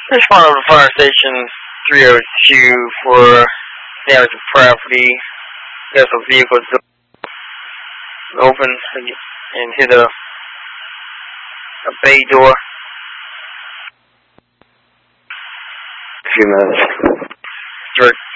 Respond over to Fire Station 302 for damage to property. Got some vehicles open and hit a bay door. A few minutes. Direct